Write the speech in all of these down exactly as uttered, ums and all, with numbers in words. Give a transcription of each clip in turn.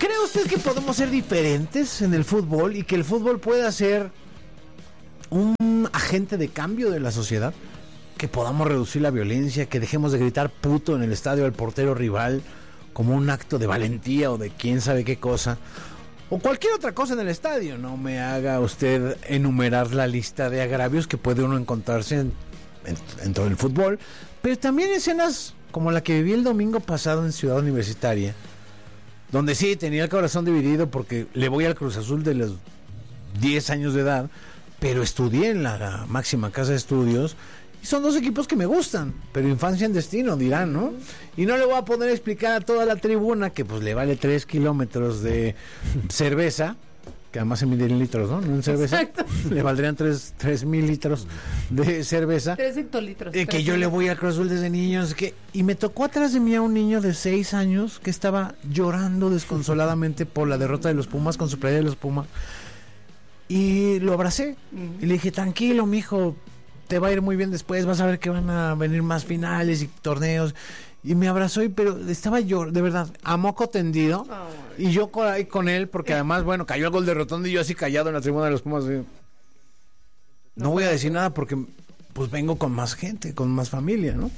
¿Cree usted que podemos ser diferentes en el fútbol y que el fútbol pueda ser un agente de cambio de la sociedad? Que podamos reducir la violencia, que dejemos de gritar puto en el estadio al portero rival como un acto de valentía o de quién sabe qué cosa, o cualquier otra cosa en el estadio. No me haga usted enumerar la lista de agravios que puede uno encontrarse en, en, dentro del fútbol, pero también escenas como la que viví el domingo pasado en Ciudad Universitaria, donde sí tenía el corazón dividido porque le voy al Cruz Azul de los diez años de edad, pero estudié en la máxima casa de estudios. Son dos equipos que me gustan, pero infancia en destino, dirán, ¿no? Y no le voy a poder explicar a toda la tribuna que pues le vale tres kilómetros de cerveza, que además se miden en litros, ¿no? No en cerveza. Exacto. Le valdrían tres, tres mil litros de cerveza. Tres hectolitros. Eh, que yo le voy a Cruz Azul desde niños. Que, y me tocó atrás de mí a un niño de seis años que estaba llorando desconsoladamente por la derrota de los Pumas con su playera de los Pumas. Y lo abracé. Uh-huh. Y le dije, tranquilo, mijo, te va a ir muy bien después, vas a ver que van a venir más finales y torneos. Y me abrazó, y pero estaba yo, de verdad, a moco tendido. Oh, y yo con, ahí con él, porque además, bueno, cayó el gol de Rotondo y yo así callado en la tribuna de los Pumas. No, no voy a decir nada porque pues vengo con más gente, con más familia, ¿no?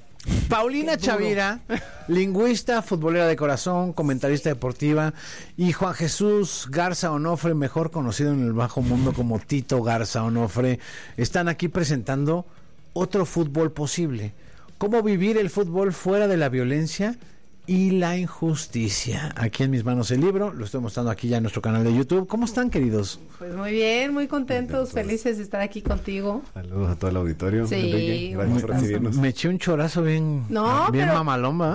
Paulina Chavira, lingüista, futbolera de corazón, comentarista deportiva, y Juan Jesús Garza Onofre, mejor conocido en el bajo mundo como Tito Garza Onofre, están aquí presentando Otro Fútbol Posible. Cómo vivir el fútbol fuera de la violencia y la injusticia. Aquí en mis manos el libro, lo estoy mostrando aquí ya en nuestro canal de YouTube. ¿Cómo están, queridos? Pues muy bien, muy contentos, felices de estar aquí contigo. Saludos a todo el auditorio. Sí, Enrique, gracias por recibirnos. Me eché un chorazo bien, no, bien pero, mamalomba.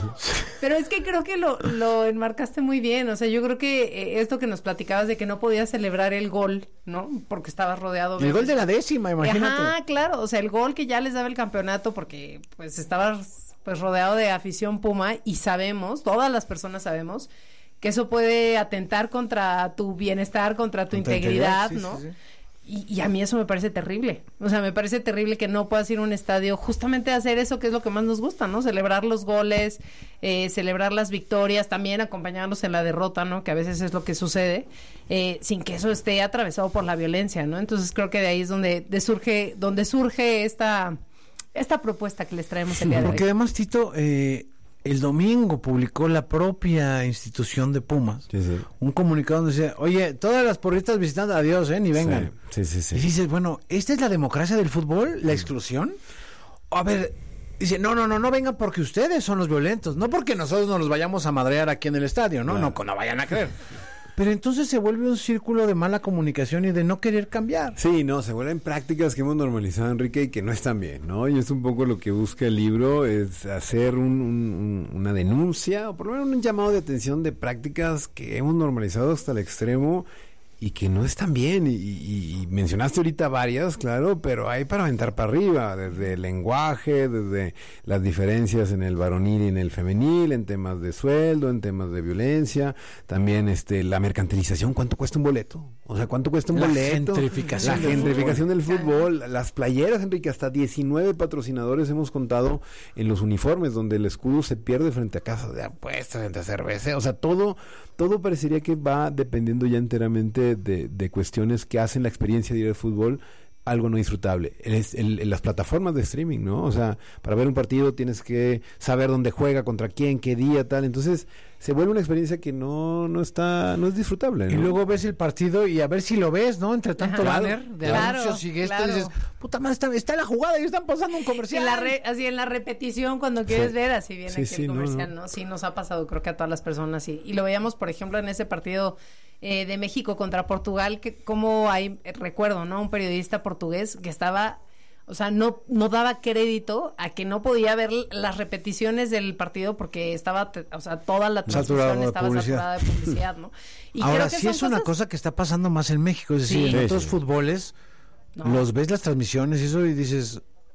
Pero es que creo que lo, lo enmarcaste muy bien. O sea, yo creo que eh, esto que nos platicabas de que no podías celebrar el gol, ¿no? Porque estabas rodeado. El gol de la décima, imagínate. Ajá, claro, o sea, el gol que ya les daba el campeonato porque pues estabas pues rodeado de afición Puma, y sabemos, todas las personas sabemos, que eso puede atentar contra tu bienestar, contra tu contra integridad, integridad, ¿no? Sí, sí, sí. Y, y a mí eso me parece terrible. O sea, me parece terrible que no puedas ir a un estadio justamente a hacer eso que es lo que más nos gusta, ¿no? Celebrar los goles, eh, celebrar las victorias, también acompañarnos en la derrota, ¿no? Que a veces es lo que sucede, eh, sin que eso esté atravesado por la violencia, ¿no? Entonces creo que de ahí es donde de surge, donde surge esta... esta propuesta que les traemos el día de hoy. Porque además, Tito, eh, el domingo publicó la propia institución de Pumas sí, sí. un comunicado donde decía, oye, todas las porristas visitando, adiós, eh, ni vengan. Sí, sí, sí. Y dices, bueno, ¿esta es la democracia del fútbol? ¿La exclusión? A ver, dice, no, no, no, no vengan porque ustedes son los violentos, no porque nosotros nos los vayamos a madrear aquí en el estadio, ¿no? Claro. No, no vayan a creer. Pero entonces se vuelve un círculo de mala comunicación y de no querer cambiar. Sí, no, se vuelven prácticas que hemos normalizado, Enrique, y que no están bien, ¿no? Y es un poco lo que busca el libro, es hacer un, un, una denuncia, o por lo menos un llamado de atención de prácticas que hemos normalizado hasta el extremo y que no están bien. Y, y, y mencionaste ahorita varias, claro, pero hay para aventar para arriba, desde el lenguaje, desde las diferencias en el varonil y en el femenil, en temas de sueldo, en temas de violencia, también este la mercantilización, ¿cuánto cuesta un boleto? O sea, ¿cuánto cuesta un la boleto? Gentrificación la gentrificación del fútbol, las playeras, Enrique, hasta diecinueve patrocinadores hemos contado en los uniformes, donde el escudo se pierde frente a casas de apuestas, frente a cerveza, o sea, todo, todo parecería que va dependiendo ya enteramente De, de cuestiones que hacen la experiencia de ir al fútbol algo no disfrutable. Es el, el, las plataformas de streaming, ¿no? O sea, para ver un partido tienes que saber dónde juega, contra quién, qué día, tal. Entonces, se vuelve una experiencia que no, no está, no es disfrutable, ¿no? Y luego ves el partido y a ver si lo ves, ¿no? Entre tanto Ajá, banner de claro, anuncios y esto, claro. dices, puta madre, está, está la jugada y están pasando un comercial. En la re, así en la repetición, cuando quieres sí. ver, así viene sí, aquí sí, el comercial, no, no. ¿no? Sí, nos ha pasado, creo que a todas las personas, sí. Y lo veíamos, por ejemplo, en ese partido eh, de México contra Portugal, que como hay, eh, recuerdo, ¿no? Un periodista portugués que estaba... O sea, no no daba crédito a que no podía ver las repeticiones del partido porque estaba, o sea, toda la transmisión estaba saturada de publicidad, ¿no? Y ahora, creo que sí es cosas... una cosa que está pasando más en México, es decir, sí. en sí, otros sí. fútboles, no. los ves las transmisiones y eso y dices,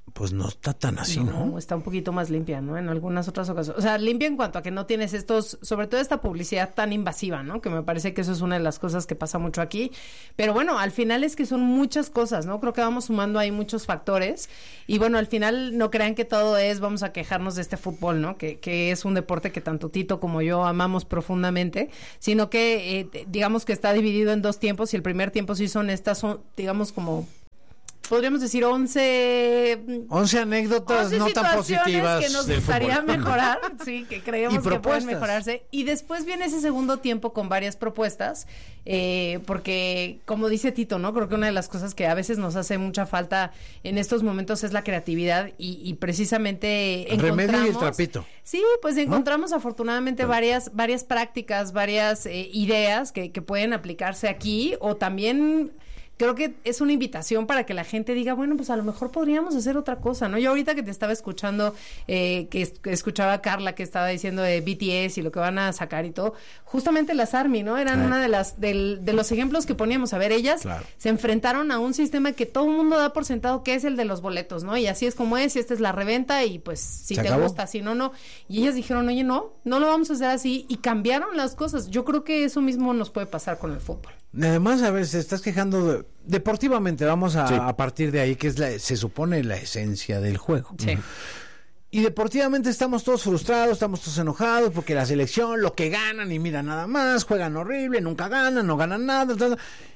pues no está tan así, ¿no? No, está un poquito más limpia, ¿no? En algunas otras ocasiones. O sea, limpia en cuanto a que no tienes estos, sobre todo esta publicidad tan invasiva, ¿no? Que me parece que eso es una de las cosas que pasa mucho aquí. Pero bueno, al final es que son muchas cosas, ¿no? Creo que vamos sumando ahí muchos factores. Y bueno, al final no crean que todo es, vamos a quejarnos de este fútbol, ¿no? Que, que es un deporte que tanto Tito como yo amamos profundamente, sino que, eh, digamos que está dividido en dos tiempos y el primer tiempo sí son estas, son, digamos, como... podríamos decir once... once anécdotas once no tan positivas que nos del gustaría fútbol. mejorar, sí, que creemos Y que pueden propuestas. mejorarse. Y después viene ese segundo tiempo con varias propuestas, eh, porque, como dice Tito, ¿no? Creo que una de las cosas que a veces nos hace mucha falta en estos momentos es la creatividad y, y precisamente El encontramos... remedio y el trapito. Sí, pues encontramos afortunadamente varias, varias prácticas, varias eh, ideas que, que pueden aplicarse aquí o también... Creo que es una invitación para que la gente diga, bueno, pues a lo mejor podríamos hacer otra cosa, ¿no? Yo ahorita que te estaba escuchando, eh, que, es, que escuchaba a Carla que estaba diciendo de B T S y lo que van a sacar y todo, justamente las ARMY, ¿no? Eran Ay. una de las del, de los ejemplos que poníamos. A ver, ellas Claro. se enfrentaron a un sistema que todo el mundo da por sentado que es el de los boletos, ¿no? Y así es como es, y esta es la reventa y pues si Se te acabó. gusta, si no, no. Y ellas dijeron, oye, no, no lo vamos a hacer así y cambiaron las cosas. Yo creo que eso mismo nos puede pasar con el fútbol. Además, a ver, se estás quejando de- deportivamente, vamos a, Sí. a partir de ahí, que es la, se supone la esencia del juego. Sí. Y deportivamente estamos todos frustrados, estamos todos enojados porque la selección, lo que ganan y mira nada más, juegan horrible, nunca ganan, no ganan nada, tal, tal.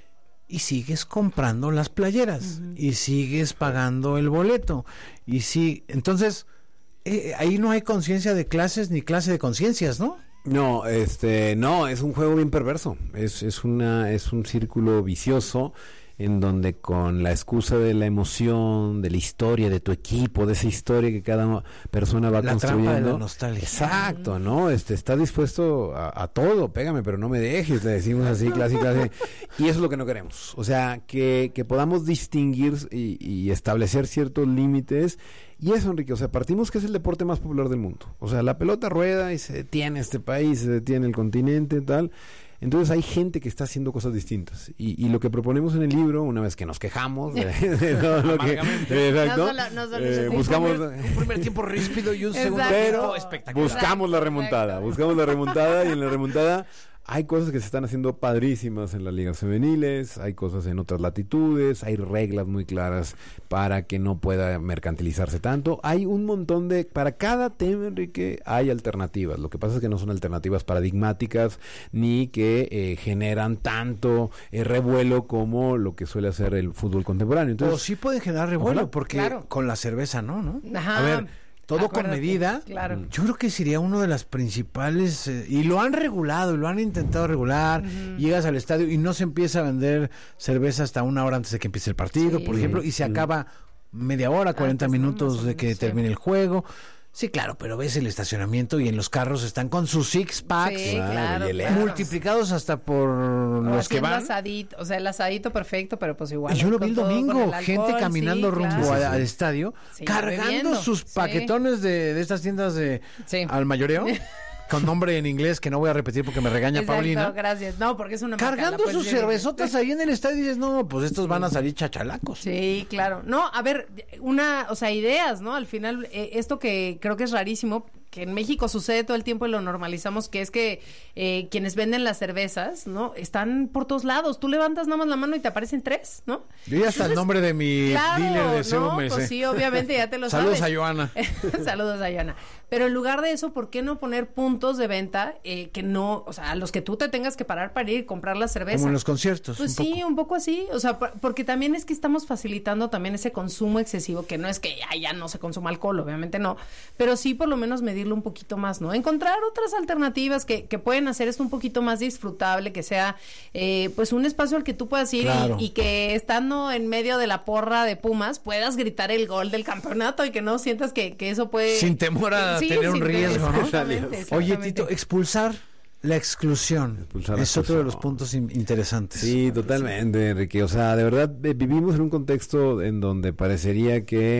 Y sigues comprando las playeras, uh-huh. y sigues pagando el boleto, y sí, entonces eh, ahí no hay conciencia de clases ni clase de conciencias, ¿no? No, este, no, es un juego bien perverso, es, es una, es un círculo vicioso en donde con la excusa de la emoción, de la historia, de tu equipo, de esa historia que cada persona va la construyendo. trampa de la nostalgia. Exacto, ¿no? Este, está dispuesto a, a todo, pégame, pero no me dejes, le decimos así, clase, clase. Y eso es lo que no queremos. O sea, que, que podamos distinguir y, y establecer ciertos límites. Y eso, Enrique, o sea, partimos que es el deporte más popular del mundo. O sea, la pelota rueda y se detiene este país, se detiene el continente, tal. Entonces hay gente que está haciendo cosas distintas. Y, y lo que proponemos en el libro, una vez que nos quejamos de, de todo lo que... Exacto, No solo- no solo eh, es así. buscamos... Un primer tiempo ríspido y un Exacto. segundo Pero tiempo espectacular. buscamos la Exacto. remontada, buscamos la remontada y en la remontada hay cosas que se están haciendo padrísimas en las ligas femeniles, hay cosas en otras latitudes, hay reglas muy claras para que no pueda mercantilizarse tanto. Hay un montón de... Para cada tema, Enrique, hay alternativas. Lo que pasa es que no son alternativas paradigmáticas ni que eh, generan tanto eh, revuelo como lo que suele hacer el fútbol contemporáneo. O Entonces, sí puede generar revuelo, Ojalá. porque Claro. con la cerveza no, ¿no? Ajá. A ver, todo con Acuérdate, medida. claro. Yo creo que sería uno de las principales, eh, y lo han regulado, lo han intentado regular. Uh-huh. Llegas al estadio y no se empieza a vender cerveza hasta una hora antes de que empiece el partido, Sí. por ejemplo, y se acaba media hora, cuarenta Antes, ¿no? minutos Más o de que menos, sí. termine el juego. Sí, claro, pero ves el estacionamiento y en los carros están con sus six packs, Sí, Claro, claro, y el- claro. multiplicados hasta por O los que haciendo van. asadito, o sea, el asadito perfecto, pero pues igual. Y yo lo vi con el todo, domingo, con el gente alcohol, caminando sí, rumbo claro. a- al estadio, Sí, cargando bebiendo, sus sí. paquetones de, de estas tiendas de Sí. al mayoreo, con nombre en inglés que no voy a repetir porque me regaña Exacto, Paulina. gracias. No, porque es una marca, la Cargando puedes sus decir. cervezotas ahí en el estadio y dices, no, pues estos van a salir chachalacos. Sí, claro. No, a ver, una, o sea, ideas, ¿no? Al final, eh, esto que creo que es rarísimo, que en México sucede todo el tiempo y lo normalizamos, que es que eh, quienes venden las cervezas, ¿no? Están por todos lados. Tú levantas nada más la mano y te aparecen tres, ¿no? Yo ya hasta el nombre de mi Claro, dealer de C V M C. no, pues sí, obviamente ya te lo Saludos sabes. a Joana. Saludos a Joana. Pero en lugar de eso, ¿por qué no poner puntos de venta eh, que no, o sea, a los que tú te tengas que parar para ir y comprar la cerveza? Como en los conciertos. Pues un sí, poco. un poco así, o sea, por- porque también es que estamos facilitando también ese consumo excesivo, que no es que ya, ya no se consuma alcohol, obviamente no, pero sí por lo menos medirlo un poquito más, ¿no? Encontrar otras alternativas que, que pueden hacer esto un poquito más disfrutable, que sea eh, pues un espacio al que tú puedas ir Claro. y, y que estando en medio de la porra de Pumas puedas gritar el gol del campeonato y que no sientas que, que eso puede... Sin temor a Sí, tener un sin- riesgo, ¿no? exactamente, Oye, exactamente. Tito, expulsar la exclusión Expulsar la es otro de los exclusión. puntos in- interesantes. Sí, totalmente, Enrique. O sea, de verdad eh, vivimos en un contexto en donde parecería que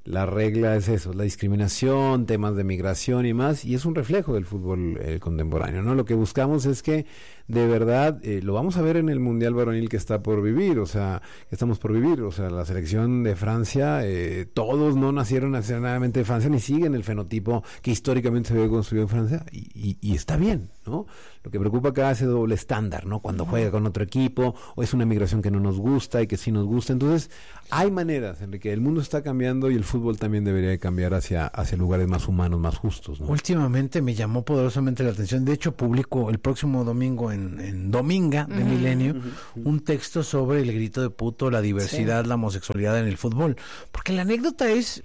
la regla es eso, la discriminación, temas de migración y más, y es un reflejo del fútbol eh, contemporáneo, ¿no? Lo que buscamos es que de verdad eh, lo vamos a ver en el Mundial Varonil que está por vivir, o sea, que estamos por vivir, o sea, la selección de Francia, eh, todos no nacieron nacionalmente de Francia ni siguen el fenotipo que históricamente se había construido en Francia, y, y, y está bien, ¿no? Lo que preocupa acá es el doble estándar, ¿no? Cuando juega con otro equipo, o es una migración que no nos gusta y que sí nos gusta. Entonces, hay maneras, Enrique, el mundo está cambiando y el fútbol también debería de cambiar hacia, hacia lugares más humanos, más justos, ¿no? Últimamente me llamó poderosamente la atención, de hecho publico el próximo domingo en, en Dominga de uh-huh, Milenio, uh-huh. un texto sobre el grito de puto, la diversidad, sí. la homosexualidad en el fútbol, porque la anécdota es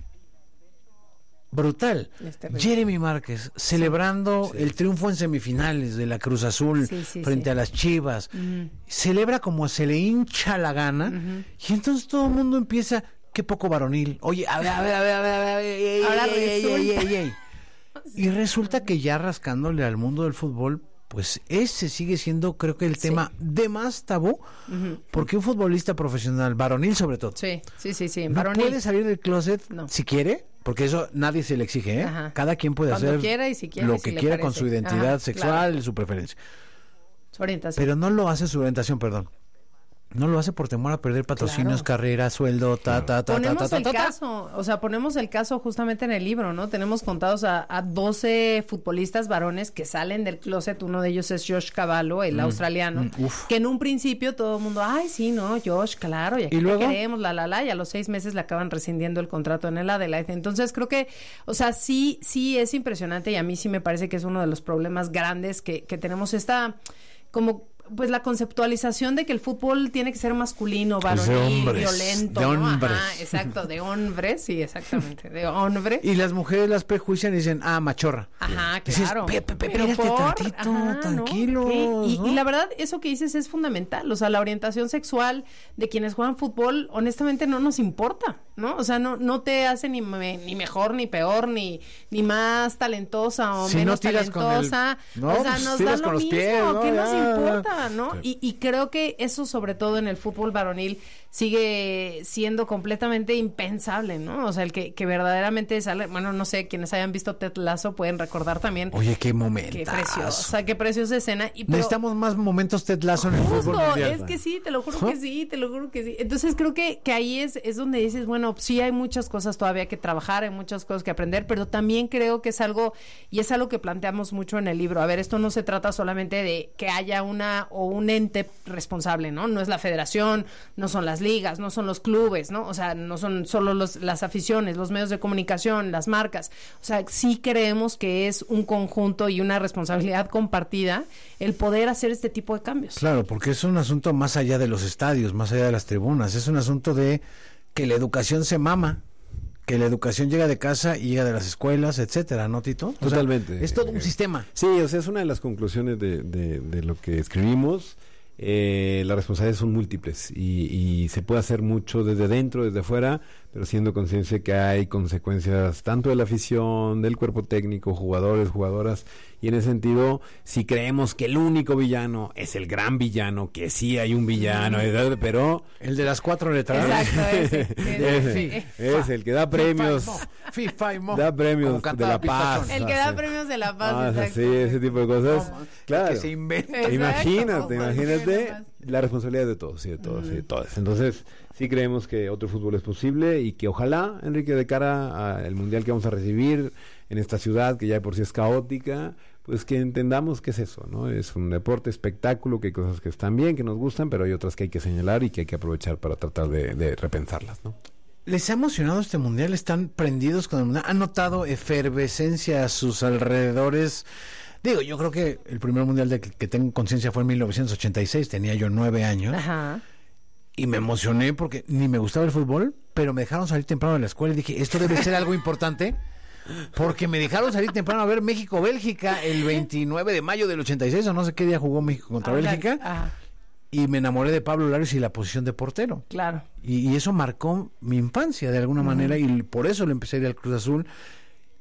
brutal. Jeremy Márquez celebrando sí. el triunfo en semifinales de la Cruz Azul sí, sí, frente sí. a las Chivas, uh-huh. celebra como se le hincha la gana, uh-huh. y entonces todo el mundo empieza, qué poco varonil, oye, a ver, a ver, a ver, a ver, a ver, ey, ahora ey, ey, ey, ey, ey. Y resulta que ya rascándole al mundo del fútbol, pues ese sigue siendo, creo que el sí. tema de más tabú, uh-huh. porque un futbolista profesional, varonil sobre todo, sí, sí, sí, sí. no varonil. puede salir del closet no. si quiere, porque eso nadie se le exige, ¿eh? Ajá. Cada quien puede Cuando hacer quiera y si quiere, lo si que le quiera parece. con su identidad Ajá, sexual, claro. su preferencia. Su orientación. Pero no lo hace su orientación, perdón. No lo hace por temor a perder patrocinios, claro. carrera, sueldo, ta, ta, ta, ponemos ta, ta, el ta, ta, caso, o sea, ponemos el caso justamente en el libro, ¿no? Tenemos contados a, a doce futbolistas varones que salen del closet, uno de ellos es Josh Cavallo, el mm, australiano, mm, que en un principio todo el mundo, ay, sí, no, Josh, claro, y aquí ¿Y luego? Te queremos, la, la, la, y a los seis meses le acaban rescindiendo el contrato en el Adelaide. Entonces creo que, o sea, sí, sí es impresionante y a mí sí me parece que es uno de los problemas grandes que, que tenemos esta, como... pues la conceptualización de que el fútbol tiene que ser masculino, varonil, violento, de ¿no? hombres. Ajá, exacto, de hombres, sí, exactamente, de hombre. Y las mujeres las prejuician y dicen, ah, machorra. Ajá, Dices, claro. Pe, pe, pe, espérate por... tantito, ajá, tranquilo. ¿no? Y, ¿no? y la verdad, eso que dices es fundamental, o sea, la orientación sexual de quienes juegan fútbol, honestamente no nos importa, ¿no? O sea, no, no te hace ni, me, ni mejor, ni peor, ni, ni más talentosa o si menos no tiras talentosa. Con el... no, o sea, pues nos tiras da con lo los mismo, pies, ¿no? ¿qué ya, nos importa? ¿no? Sí. Y, y creo que eso sobre todo en el fútbol varonil sigue siendo completamente impensable, ¿no? O sea, el que, que verdaderamente sale, bueno, no sé, quienes hayan visto Ted Lasso pueden recordar también. Oye, qué momento. Qué preciosa, qué preciosa escena. Y, pero, necesitamos más momentos Ted Lasso en el justo, fútbol mundial. Es que sí, te lo juro que sí, te lo juro que sí. Entonces creo que, que ahí es, es donde dices, bueno, sí hay muchas cosas todavía que trabajar, hay muchas cosas que aprender, pero también creo que es algo, y es algo que planteamos mucho en el libro. A ver, esto no se trata solamente de que haya una o un ente responsable, ¿no? No es la federación, no son las ligas, no son los clubes, ¿no? O sea, no son solo los, las aficiones, los medios de comunicación, las marcas. O sea, sí creemos que es un conjunto y una responsabilidad compartida el poder hacer este tipo de cambios. Claro, porque es un asunto más allá de los estadios, más allá de las tribunas. Es un asunto de que la educación se mama, que la educación llega de casa y llega de las escuelas, etcétera, ¿no, Tito? O Totalmente. sea, es todo un sistema. Sí, o sea, es una de las conclusiones de, de, de lo que escribimos. Eh, las responsabilidades son múltiples y, y se puede hacer mucho desde dentro, desde fuera, pero siendo consciente que hay consecuencias tanto de la afición, del cuerpo técnico, jugadores, jugadoras, y en ese sentido, si creemos que el único villano es el gran villano, que sí hay un villano, mm. pero... El de las cuatro letras. Exacto, ese. ese es el que da premios. FIFA y Mo. Da premios de la paz. El que da premios de la paz, ah, exacto. Sí, ese tipo de cosas. No, claro. Que se inventa. Exacto. Imagínate, imagínate la responsabilidad de todos, sí, de todos, mm. sí, de todos. Entonces, sí creemos que otro fútbol es posible y que ojalá, Enrique, de cara al mundial que vamos a recibir en esta ciudad, que ya de por sí es caótica, pues que entendamos que es eso, ¿no? Es un deporte, espectáculo, que hay cosas que están bien, que nos gustan, pero hay otras que hay que señalar y que hay que aprovechar para tratar de, de repensarlas, ¿no? ¿Les ha emocionado este mundial? ¿Están prendidos con el mundial? ¿Han notado efervescencia a sus alrededores? Digo, yo creo que el primer mundial de que, que tengo conciencia fue en mil novecientos ochenta y seis, tenía yo nueve años. Ajá. Y me emocioné porque ni me gustaba el fútbol, pero me dejaron salir temprano de la escuela y dije, esto debe ser algo importante, porque me dejaron salir temprano a ver México-Bélgica el veintinueve de mayo del ochenta y seis, o no sé qué día jugó México contra Ajá. Bélgica. Ajá. Y me enamoré de Pablo Larios y la posición de portero. Claro. Y, y eso marcó mi infancia de alguna uh-huh. manera, y por eso le empecé a ir al Cruz Azul.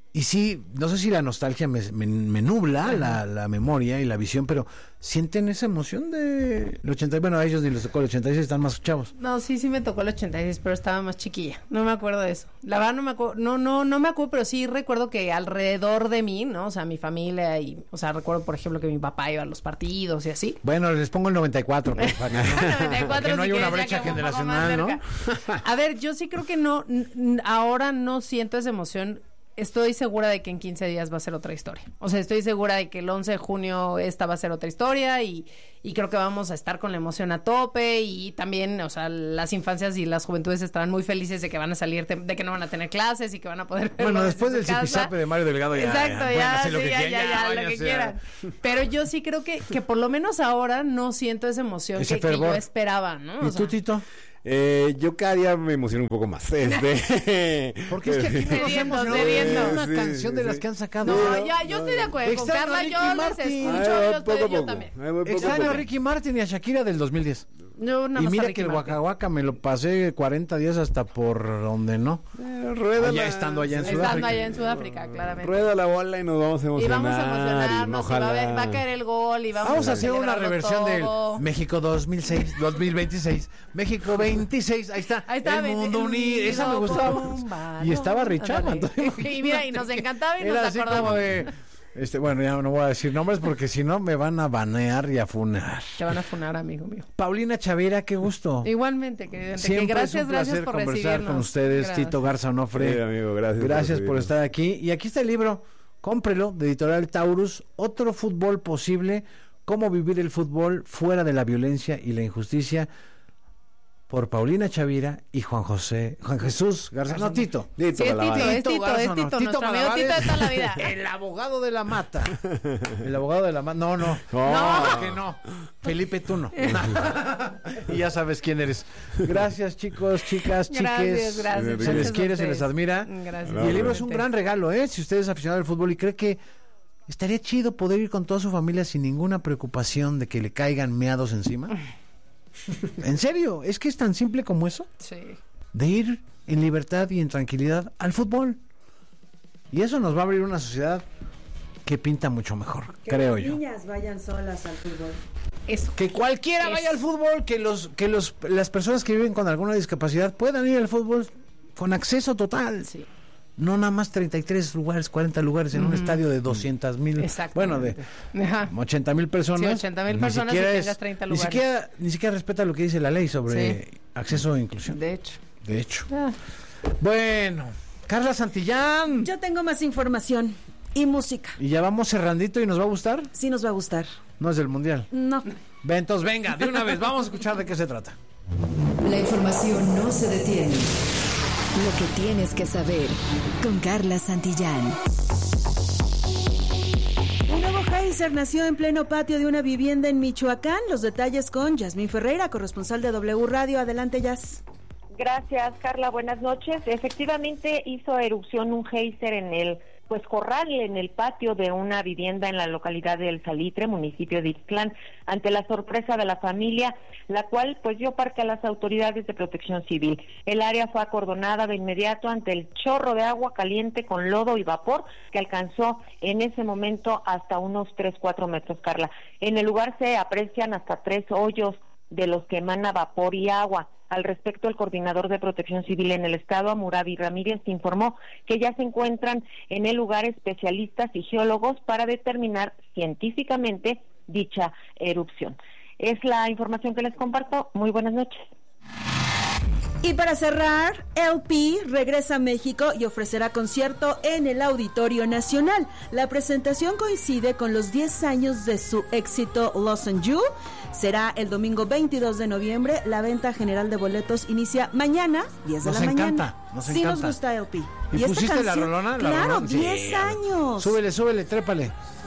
Y sí, no sé si la nostalgia me, me, me nubla la, la memoria y la visión, pero sienten esa emoción de el ochenta, bueno, a ellos ni les tocó el ochenta y seis, están más chavos. No, sí, sí me tocó el ochenta y seis, pero estaba más chiquilla. No me acuerdo de eso. La verdad no me acuerdo, no, no, no me acuerdo, pero sí recuerdo que alrededor de mí, ¿no? O sea, mi familia y, o sea, recuerdo, por ejemplo, que mi papá iba a los partidos y así. Bueno, les pongo el noventa y cuatro, pues, para que, noventa y cuatro, que no si haya una quieres, brecha ya que un poco generacional, ¿no? más cerca. A ver, yo sí creo que no, n- ahora no siento esa emoción. Estoy segura de que en quince días va a ser otra historia. O sea, estoy segura de que el once de junio esta va a ser otra historia y, y creo que vamos a estar con la emoción a tope y también, o sea, las infancias y las juventudes estarán muy felices de que van a salir, de, de que no van a tener clases y que van a poder verlo Bueno, desde después su del casa. zipizape de Mario Delgado ya. Exacto, ya, ya, pueden hacer lo sí, que ya, quieran, ya, ya, lo váyanse que a- quieran. Pero yo sí creo que, que por lo menos ahora no siento esa emoción Ese que, que yo fervor. esperaba, ¿no? O ¿Y sea, tú, Tito? Eh, yo cada día me emociono un poco más. Este... Porque es que aquí no nos Cediendo, hemos cediendo. una Sí, canción de sí. las que han sacado. No, ya, yo estoy de acuerdo con Extraño a Carla, Ricky yo les Martin. escucho, Ahí va, yo, estoy, poco a yo poco. también. Ahí voy poco a Extraño a poco. Ricky Martin y a Shakira del dos mil diez. Yo nada Y más a mira Ricky que el Martin. Waka Waka me lo pasé cuarenta días hasta por donde no. Eh, rueda Allá la- estando allá en sí. Sudáfrica. Estando allá en Sudáfrica, claramente. Rueda la bola y nos vamos a Y emocionar. vamos a emocionarnos, y va, a ojalá. haber- va a caer el gol y vamos, Vamos a hacer una celebrarlo reversión todo. del México dos mil seis, dos mil veintiséis, México veintiséis, ahí está, Ahí está, el mundo unido unido, esa me por gustaba. un balón. Y estaba Richama. Ándale. Y mira, y nos encantaba y nos Era así acordamos. como de, este, bueno, ya no voy a decir nombres porque si no me van a banear y a funar. Te van a funar, amigo mío. Paulina Chavira, qué gusto. Igualmente, querido. Enrique, Siempre gracias, es un placer gracias por conversar recibirnos. con ustedes, Gracias. Tito Garza Onofre. Sí, amigo, gracias. Gracias por recibirnos. estar aquí. Y aquí está el libro, cómprelo, de Editorial Taurus, Otro fútbol posible, cómo vivir el fútbol fuera de la violencia y la injusticia, por Paulina Chavira y Juan José, Juan Jesús Garza, no, Tito. Tito Sí, es Malabar. Tito, es Tito, Garza, es no, Tito, nuestro amigo Malabares, Tito de toda la vida. El abogado de la mata. El abogado de la mata. No, no. No. Que no. Felipe, tú no. Y ya sabes quién eres. Gracias, chicos, chicas, chiques. Gracias, gracias. Se les Gracias a quiere, se les ustedes. admira. Gracias. Y el libro es un igualmente. gran regalo, ¿eh? Si usted es aficionado al fútbol y cree que estaría chido poder ir con toda su familia sin ninguna preocupación de que le caigan meados encima. En serio, es que es tan simple como eso. Sí. De ir en libertad y en tranquilidad al fútbol. Y eso nos va a abrir una sociedad que pinta mucho mejor, Que creo las yo. niñas vayan solas al fútbol. Eso. Que cualquiera Eso. vaya al fútbol, que los que los las personas que viven con alguna discapacidad puedan ir al fútbol con acceso total. Sí. No nada más treinta y tres lugares, cuarenta lugares en un estadio de doscientas mil, bueno, de Ajá. ochenta mil personas. Sí, ochenta mil Ni personas y siquiera tengas es- treinta Ni lugares. siquiera, ni siquiera respeta lo que dice la ley sobre acceso e inclusión. De hecho. De hecho. Ah. Bueno, Carla Santillán. Yo tengo más información y música. Y ya vamos cerrandito y nos va a gustar. Sí nos va a gustar. No es del mundial. No. Ve, entonces venga, de una vez, vamos a escuchar de qué se trata. La información no se detiene. Lo que tienes que saber con Carla Santillán. Un nuevo geyser nació en pleno patio de una vivienda en Michoacán. Los detalles con Yasmín Ferreira, corresponsal de W Radio. Adelante, Yas. Gracias, Carla. Buenas noches. Efectivamente hizo erupción un geyser en el pues corral en el patio de una vivienda en la localidad de El Salitre, municipio de Ixtlán, ante la sorpresa de la familia, la cual pues dio parte a las autoridades de Protección Civil. El área fue acordonada de inmediato ante el chorro de agua caliente con lodo y vapor que alcanzó en ese momento hasta unos tres, cuatro metros, Carla. En el lugar se aprecian hasta tres hoyos de los que emana vapor y agua. Al respecto, el coordinador de Protección Civil en el estado, Amurabi Ramírez, informó que ya se encuentran en el lugar especialistas y geólogos para determinar científicamente dicha erupción. Es la información que les comparto. Muy buenas noches. Y para cerrar, L P regresa a México y ofrecerá concierto en el Auditorio Nacional. La presentación coincide con los diez años de su éxito Lost and You. Será el domingo veintidós de noviembre. La venta general de boletos inicia mañana, diez de Nos la mañana. encanta, nos sí encanta. nos gusta L P. ¿Y, esta pusiste la canción? rolona? La Claro, rolona. diez Sí. años. Súbele, súbele, trépale.